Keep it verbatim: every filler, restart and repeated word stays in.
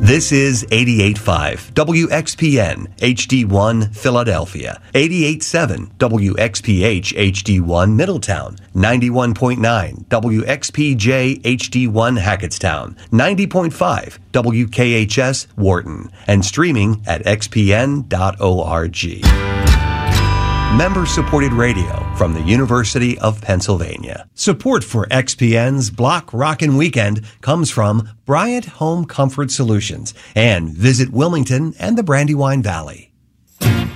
This is eighty-eight point five W X P N H D one Philadelphia, eighty-eight point seven W X P H H D one Middletown, ninety-one point nine W X P J H D one Hackettstown, ninety point five W K H S Wharton, and streaming at x p n dot org. Member-supported radio from the University of Pennsylvania. Support for X P N's Block Rockin' Weekend comes from Bryant Home Comfort Solutions and Visit Wilmington and the Brandywine Valley.